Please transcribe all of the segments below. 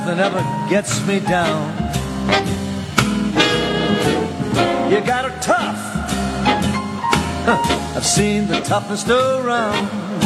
That never gets me down. You got her tough. I've seen the toughest around.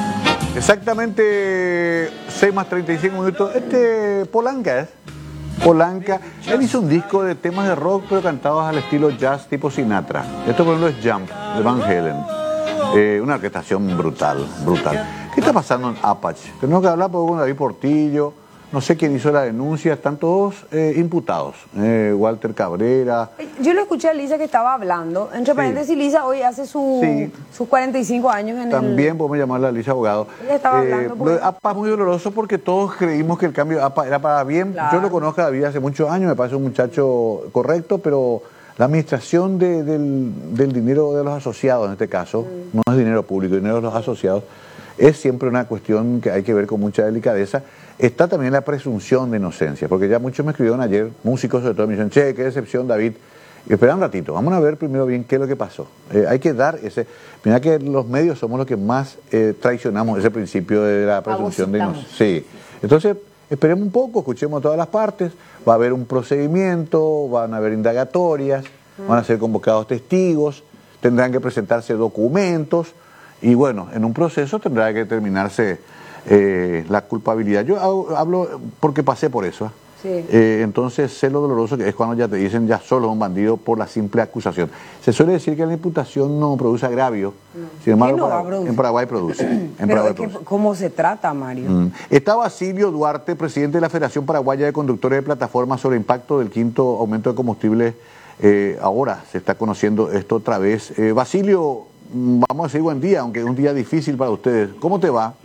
Exactamente 6 más 35 minutos. Polanca es. Polanca. Él hizo un disco de temas de rock, pero cantados al estilo jazz tipo Sinatra. Esto, por ejemplo, es Jump, de Van Halen. Una orquestación brutal, brutal. ¿Qué está pasando en Apache? Tenemos que hablar con David Portillo. No sé quién hizo la denuncia, están todos imputados. Walter Cabrera. Yo le escuché a Lisa que estaba hablando. Entre paréntesis, Lisa hoy hace sus 45 años en También podemos llamarla a Lisa Abogado. Ella estaba hablando. Lo de APA es muy doloroso porque todos creímos que el cambio de APA era para bien. Claro. Yo lo conozco a David hace muchos años, me parece un muchacho correcto, pero la administración del dinero de los asociados, en este caso, no es dinero público, dinero de los asociados, es siempre una cuestión que hay que ver con mucha delicadeza. Está también la presunción de inocencia, porque ya muchos me escribieron ayer, músicos sobre todo, me dicen, che, qué decepción, David. Y espera un ratito, vamos a ver primero bien qué es lo que pasó. Hay que dar ese... Mira que los medios somos los que más traicionamos ese principio de la presunción de inocencia. Sí. Entonces, esperemos un poco, escuchemos todas las partes, va a haber un procedimiento, van a haber indagatorias, van a ser convocados testigos, tendrán que presentarse documentos, y bueno, en un proceso tendrá que determinarse la culpabilidad. Yo hablo porque pasé por eso. Sí. Entonces sé lo doloroso que es cuando ya te dicen ya solo un bandido por la simple acusación. Se suele decir que la imputación no produce agravio, sin embargo en Paraguay produce. ¿Cómo se trata, Mario? Está Basilio Duarte, presidente de la Federación Paraguaya de Conductores de Plataformas, sobre el impacto del quinto aumento de combustible. Ahora se está conociendo esto otra vez. Basilio, vamos a decir buen día, aunque es un día difícil para ustedes. ¿Cómo te va?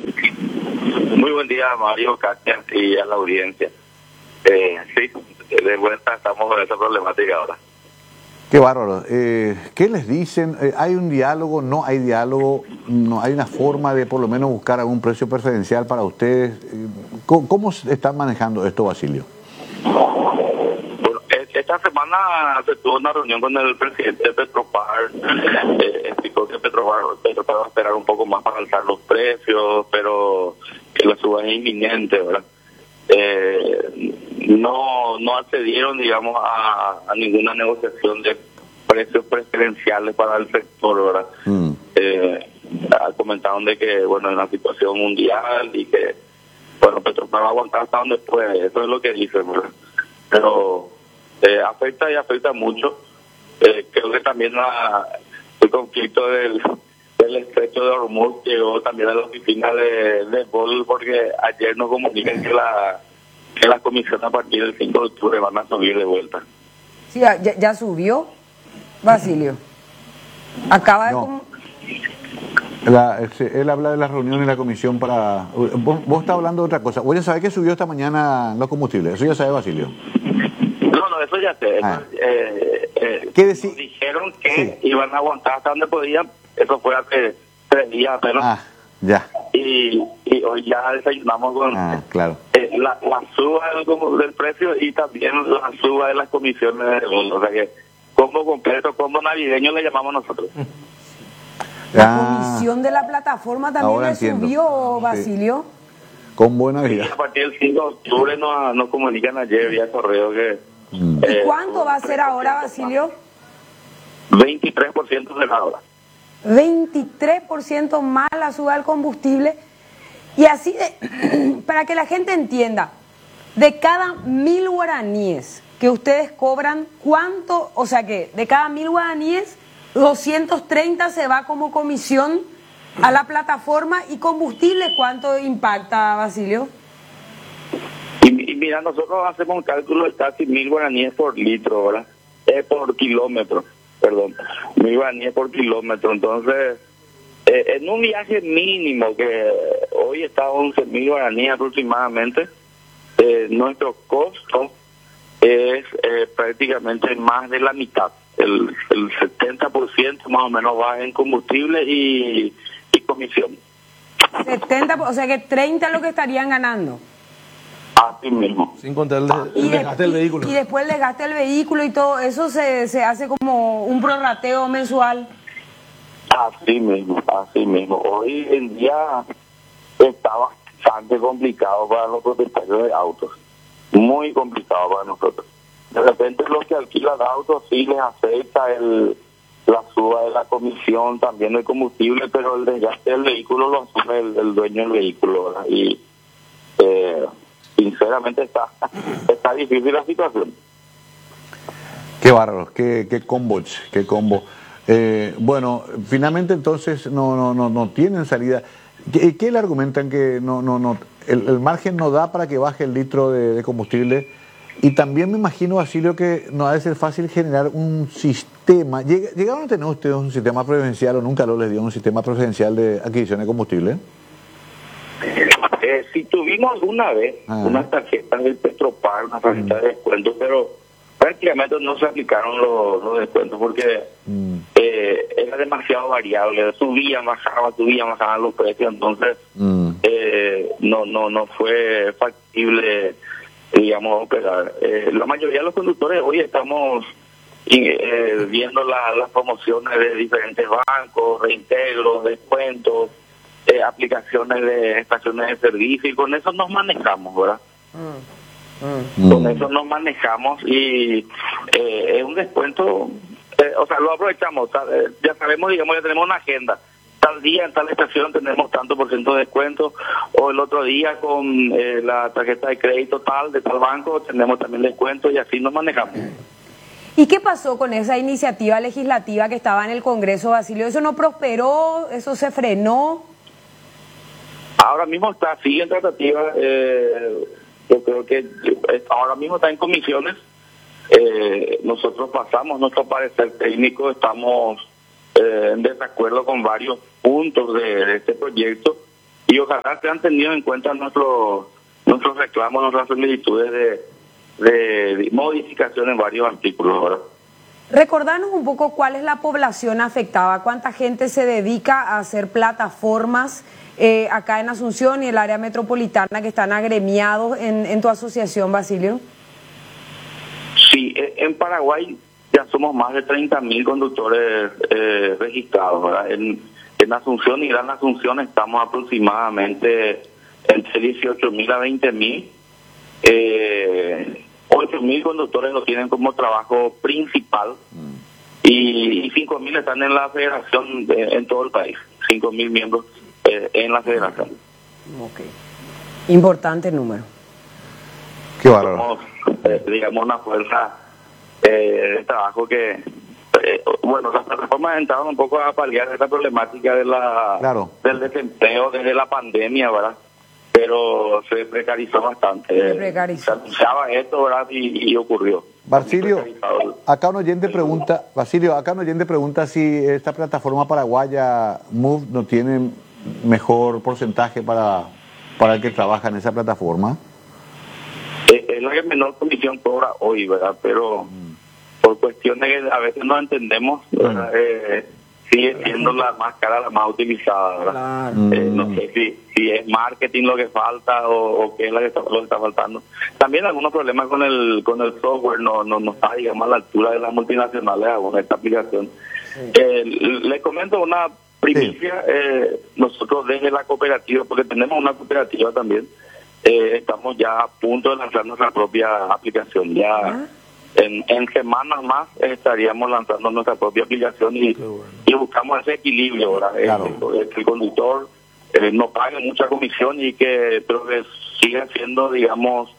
Muy buen día, Mario, Katia y a la audiencia. Sí, de vuelta estamos con esa problemática ahora. Qué bárbaro. ¿Qué les dicen? ¿Hay un diálogo? ¿No hay diálogo? ¿No hay una forma de por lo menos buscar algún precio preferencial para ustedes? ¿Cómo están manejando esto, Basilio? Bueno, esta semana se tuvo una reunión con el presidente de Petropar. Explicó que Petropar va a esperar un poco más para alzar los precios, pero que la suba es inminente, ¿verdad? No accedieron, digamos, a ninguna negociación de precios preferenciales para el sector, ¿verdad? Comentaron de que, bueno, en la situación mundial y que, bueno, Petropar va a aguantar hasta donde puede, eso es lo que dicen, ¿verdad? Pero afecta mucho. Creo que también el conflicto del estrecho de Hormuz llegó también a la oficina de Bol, porque ayer nos comunican que la comisión a partir del 5 de octubre van a subir de vuelta. Sí, ya subió, Basilio. Acaba de... Él habla de la reunión en la comisión para... Vos estás hablando de otra cosa. Vos ya sabés que subió esta mañana los combustibles. Eso ya sabe, Basilio. No, eso ya sé. ¿Qué decir? Dijeron que iban a aguantar hasta donde podían. Eso fue hace 3 días apenas. Ya. Y hoy ya desayunamos con claro. la suba del precio y también la suba de las comisiones de bono. O sea que combo completo, combo navideño le llamamos nosotros. La comisión de la plataforma también le subió, Basilio. Sí. Con buena vida. A partir del 5 de octubre nos comunican ayer vía correo que... ¿Y cuánto va a ser ahora, Basilio? 23% de la hora. 23% más la suba del combustible. Y así, para que la gente entienda, de cada 1.000 guaraníes que ustedes cobran, ¿cuánto? O sea que de cada 1.000 guaraníes, 230 se va como comisión a la plataforma. ¿Y combustible cuánto impacta, Basilio? Y mira, nosotros hacemos un cálculo de casi 1.000 guaraníes por litro, ¿verdad? Por kilómetro, perdón. 1.000 guaraníes por kilómetro. Entonces, en un viaje mínimo, que hoy está a 11.000 guaraníes aproximadamente, nuestro costo es prácticamente más de la mitad. El 70% más o menos va en combustible y comisión. 70, o sea que 30 es lo que estarían ganando. Así mismo. Sin contar el desgaste del vehículo. Y después el desgaste del vehículo y todo eso se hace como un prorrateo mensual. Así mismo. Hoy en día está bastante complicado para los propietarios de autos. muy complicado para nosotros. De repente los que alquilan autos sí les afecta la suba de la comisión también del combustible, pero el desgaste del vehículo lo asume el dueño del vehículo, ¿verdad? Y sinceramente está difícil la situación. Qué bárbaro, qué combo, qué combo. Bueno, finalmente entonces no tienen salida. ¿Qué le argumentan que el margen no da para que baje el litro de combustible? Y también me imagino, Basilio, que no ha de ser fácil generar un sistema. ¿Llegaron a tener ustedes un sistema preferencial o nunca les dio un sistema preferencial de adquisición de combustible? Si tuvimos alguna vez unas tarjetas del Petropar, una tarjeta de descuento, pero prácticamente no se aplicaron los descuentos porque era demasiado variable, subían, bajaban los precios, entonces no fue factible, digamos, operar. La mayoría de los conductores hoy estamos viendo las promociones de diferentes bancos, reintegros, descuentos, aplicaciones de estaciones de servicio, y con eso nos manejamos, ¿verdad? Con eso nos manejamos y es un descuento, o sea, lo aprovechamos, ya sabemos, digamos, ya tenemos una agenda. Tal día en tal estación tenemos tanto por ciento de descuento, o el otro día con la tarjeta de crédito tal de tal banco tenemos también descuento, y así nos manejamos. ¿Y qué pasó con esa iniciativa legislativa que estaba en el Congreso, Basilio? ¿Eso no prosperó? ¿Eso se frenó? Ahora mismo sigue en tratativa. Yo creo que ahora mismo está en comisiones. Nosotros pasamos nuestro parecer técnico, estamos en desacuerdo con varios puntos de este proyecto, y ojalá sean tenidos en cuenta nuestros reclamos, nuestras solicitudes de modificación en varios artículos. ¿Verdad? Recordanos un poco cuál es la población afectada, cuánta gente se dedica a hacer plataformas acá en Asunción y el área metropolitana que están agremiados en tu asociación, Basilio. Sí, en Paraguay ya somos más de 30.000 conductores registrados, ¿verdad? En Asunción y Gran Asunción estamos aproximadamente entre 18.000 a 20.000. 8.000 conductores lo tienen como trabajo principal y 5.000 están en la federación en todo el país. 5.000 miembros en la federación. Ok. Importante número. Qué bárbaro. Somos, digamos, una fuerza de trabajo que, bueno, las plataformas entraron un poco a paliar esta problemática del desempleo desde la pandemia, ¿verdad? Pero se precarizó bastante. Se anunciaba esto, ¿verdad? Y ocurrió. Basilio, acá un oyente pregunta si esta plataforma paraguaya Move no tiene mejor porcentaje para el que trabaja en esa plataforma. Es la que menor comisión cobra hoy, ¿verdad? Pero por cuestiones que a veces no entendemos, ¿verdad? Sigue siendo la más cara, la más utilizada, ¿verdad? No sé si es marketing lo que falta o qué es lo que está faltando. También algunos problemas con el software, no está, digamos, a la altura de las multinacionales con esta aplicación. Les comento una primicia. Nosotros desde la cooperativa, porque tenemos una cooperativa también, estamos ya a punto de lanzar nuestra propia aplicación. Ya en semanas más estaríamos lanzando nuestra propia aplicación y buscamos ese equilibrio, ¿verdad? Claro. Que el conductor no pague mucha comisión pero que siga siendo, digamos,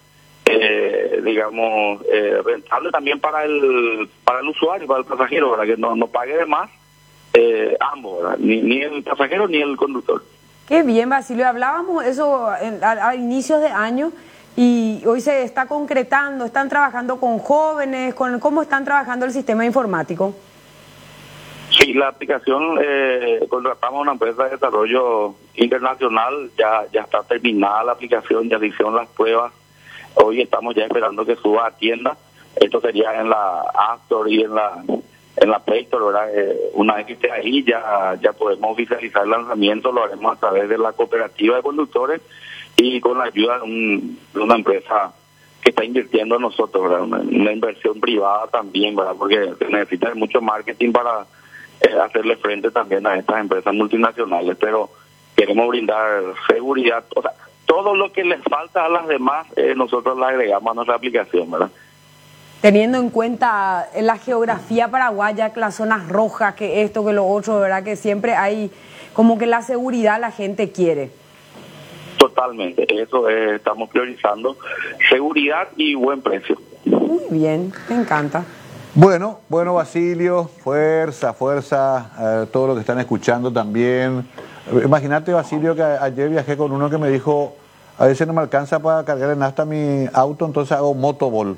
rentable también para el usuario, para el pasajero, ¿verdad? Que no pague de más ambos, ¿verdad? Ni el pasajero ni el conductor. Qué bien, Basilio. Hablábamos eso a inicios de año y hoy se está concretando. ¿Están trabajando con jóvenes? ¿Cómo están trabajando el sistema informático? Sí, la aplicación, contratamos a una empresa de desarrollo internacional, ya está terminada la aplicación, ya se hicieron las pruebas. Hoy estamos ya esperando que suba a tienda. Esto sería en la App Store y en la Play Store, ¿verdad? Una vez que esté ahí ya podemos visualizar el lanzamiento, lo haremos a través de la cooperativa de conductores y con la ayuda de una empresa que está invirtiendo en nosotros, ¿verdad? Una inversión privada también, ¿verdad? Porque se necesita mucho marketing para hacerle frente también a estas empresas multinacionales, pero queremos brindar seguridad, o sea, todo lo que les falta a las demás, nosotros lo agregamos a nuestra aplicación, ¿verdad? Teniendo en cuenta la geografía paraguaya, que las zonas rojas, que esto, que lo otro, ¿verdad? Que siempre hay como que la seguridad la gente quiere. Totalmente, eso estamos priorizando, seguridad y buen precio. Muy bien, me encanta. Bueno, Basilio, fuerza, todo lo que están escuchando también. Imagínate, Basilio, que ayer viajé con uno que me dijo, a veces no me alcanza para cargar en hasta mi auto, entonces hago motobol.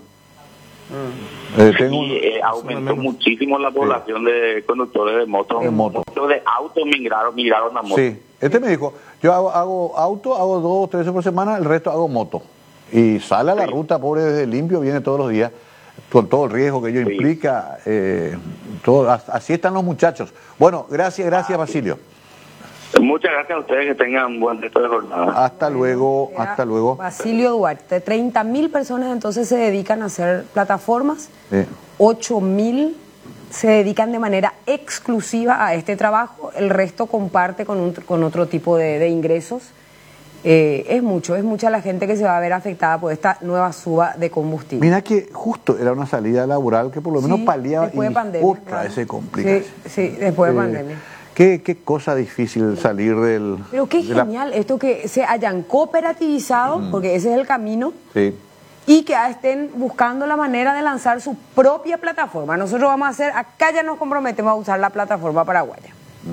Aumentó muchísimo la población de conductores de motos. Los de auto migraron a moto. Sí, me dijo, yo hago auto, hago 2 o 3 veces por semana, el resto hago moto. Y sale a la ruta, pobre, desde limpio, viene todos los días, con todo el riesgo que ello implica. Así están los muchachos. Bueno, gracias, Basilio. Muchas gracias a ustedes, que tengan buen resto de jornada. Hasta luego. Basilio Duarte, 30.000 personas entonces se dedican a hacer plataformas, 8.000 se dedican de manera exclusiva a este trabajo, el resto comparte con otro tipo de ingresos. Es mucha la gente que se va a ver afectada por esta nueva suba de combustible. Mira que justo era una salida laboral que por lo menos paliaba y pandemia, otra vez se complica. Sí, después de pandemia. Qué cosa difícil salir del... Pero qué genial esto que se hayan cooperativizado, porque ese es el camino, y que estén buscando la manera de lanzar su propia plataforma. Nosotros vamos a hacer, acá ya nos comprometemos a usar la plataforma paraguaya.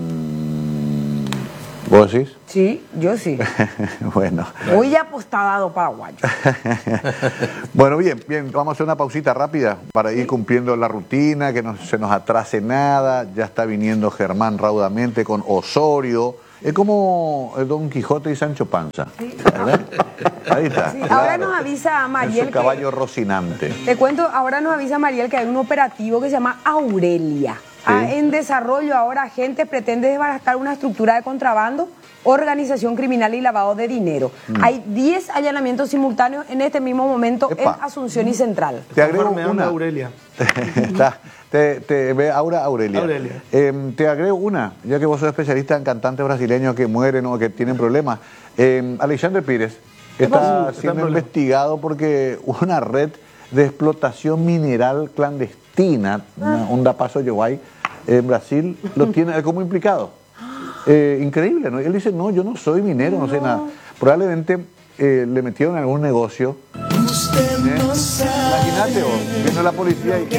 ¿Vos decís? Sí, yo sí. Bueno. Hoy apostado paraguayo. Bueno, bien, vamos a hacer una pausita rápida para ir cumpliendo la rutina, que no se nos atrase nada. Ya está viniendo Germán raudamente con Osorio. Es como Don Quijote y Sancho Panza. Sí. ¿Verdad? Ahí está. Sí, claro. Ahora nos avisa Mariel. Su caballo Rocinante. Te cuento, ahora nos avisa Mariel que hay un operativo que se llama Aurelia. En desarrollo ahora, gente pretende desbaratar una estructura de contrabando, organización criminal y lavado de dinero. Hay 10 allanamientos simultáneos en este mismo momento en Asunción y Central. Te agrego una. Aurelia. Ve Aurelia. Te agrego una, ya que vos sos especialista en cantantes brasileños que mueren o que tienen problemas. Alexandre Pires está siendo investigado porque una red de explotación mineral clandestina, un paso Yoguay, en Brasil, lo tiene como implicado. Increíble, ¿no? Él dice, no, yo no soy minero, no sé nada. Probablemente le metieron en algún negocio. Imagínate, viendo la policía y...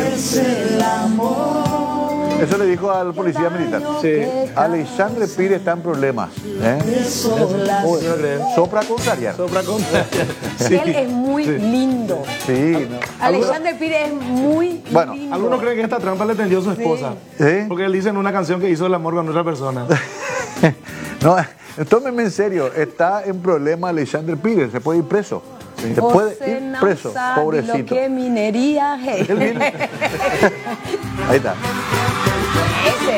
Eso le dijo al policía militar. Sí. Alexandre Pires está en problemas. Sopra contraria. Sí. Él es muy lindo. Sí. No. Alexandre Pires es muy lindo. Algunos creen que esta trampa le tendió a su esposa. ¿Sí? Porque él dice en una canción que hizo el amor con otra persona. No, tómenme en serio. Está en problema Alexandre Pires. Se puede ir preso. Se puede ir preso, pobrecito. Lo que minería es. Ahí está. Ese.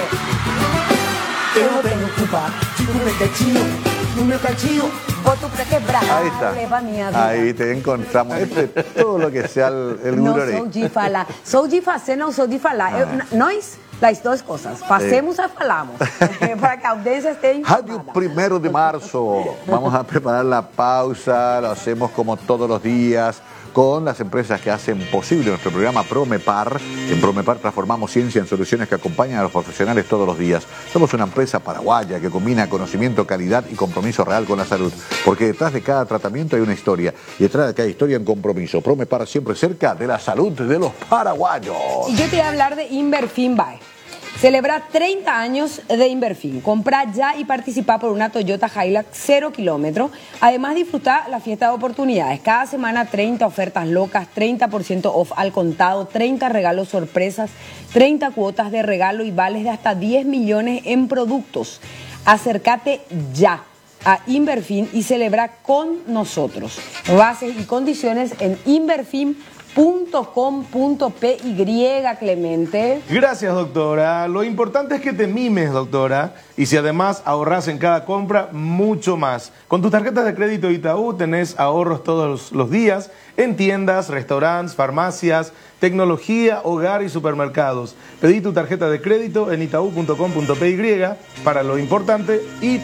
Ahí está. Ahí te encontramos. Todo lo que sea el no sou de falar. Sou de fazer, não sou de falar. Nós, las dos cosas. Facemos y falamos. Para que la audiencia esté informada. Radio 1 de marzo. Vamos a preparar la pausa. Lo hacemos como todos los días con las empresas que hacen posible nuestro programa Promepar. En Promepar transformamos ciencia en soluciones que acompañan a los profesionales todos los días. Somos una empresa paraguaya que combina conocimiento, calidad y compromiso real con la salud. Porque detrás de cada tratamiento hay una historia. Y detrás de cada historia un compromiso. Promepar siempre cerca de la salud de los paraguayos. Y yo te voy a hablar de Inverfin Buy. Celebra 30 años de Inverfin. Compra ya y participa por una Toyota Hilux 0 kilómetros. Además, disfruta la fiesta de oportunidades. Cada semana 30 ofertas locas, 30% off al contado, 30 regalos sorpresas, 30 cuotas de regalo y vales de hasta 10 millones en productos. Acércate ya a Inverfin y celebra con nosotros. Bases y condiciones en inverfin.com.py, Clemente. Gracias, doctora. Lo importante es que te mimes, doctora. Y si además ahorras en cada compra, mucho más. Con tus tarjetas de crédito Itaú tenés ahorros todos los días en tiendas, restaurantes, farmacias, tecnología, hogar y supermercados. Pedí tu tarjeta de crédito en itaú.com.py para lo importante y